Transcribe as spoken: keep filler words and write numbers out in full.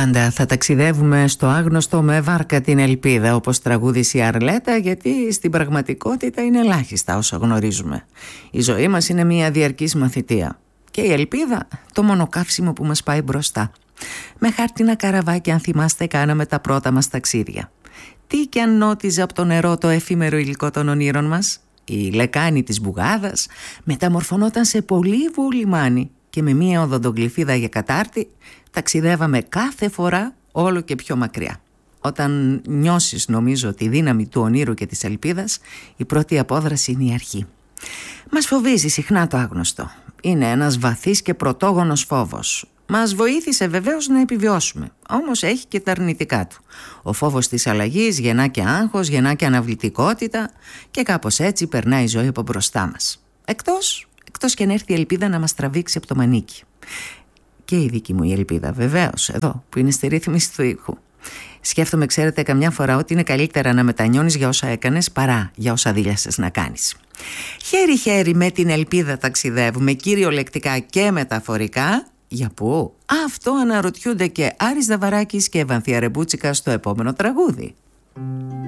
Πάντα θα ταξιδεύουμε στο άγνωστο με βάρκα την ελπίδα, όπως τραγούδισε η Αρλέτα, γιατί στην πραγματικότητα είναι ελάχιστα όσα γνωρίζουμε. Η ζωή μας είναι μια διαρκής μαθητεία και η ελπίδα το μόνο καύσιμο που μας πάει μπροστά. Με χάρτινα καραβάκια, αν θυμάστε, κάναμε τα πρώτα μας ταξίδια. Τι κι αν νότιζε από το νερό το εφήμερο υλικό των ονείρων μας. Η λεκάνη της Μπουγάδας μεταμορφωνόταν σε πολύβο λιμάνι και με μία οδοντογλυφίδα για κατάρτι ταξιδεύαμε κάθε φορά όλο και πιο μακριά. Όταν νιώσεις, νομίζω, τη δύναμη του ονείρου και της ελπίδας, η πρώτη απόδραση είναι η αρχή. Μας φοβίζει συχνά το άγνωστο. Είναι ένας βαθύς και πρωτόγονος φόβος. Μας βοήθησε βεβαίως να επιβιώσουμε, όμως έχει και τα αρνητικά του. Ο φόβος της αλλαγής γεννά και άγχος, γεννά και αναβλητικότητα και κάπως έτσι περνάει η ζωή από μπροστά μας. Εκτός, εκτός και αν έρθει η ελπίδα να μας τραβήξει από το μανίκι. Και η δική μου η ελπίδα, βεβαίως, εδώ που είναι στη ρύθμιση του ήχου. Σκέφτομαι, ξέρετε, καμιά φορά ότι είναι καλύτερα να μετανιώνεις για όσα έκανες παρά για όσα δίλιασες να κάνεις. Χέρι-χέρι με την ελπίδα ταξιδεύουμε, κυριολεκτικά και μεταφορικά. Για πού? Αυτό αναρωτιούνται και Άρης Δαβαράκης και Ευανθία Ρεμπούτσικα στο επόμενο τραγούδι.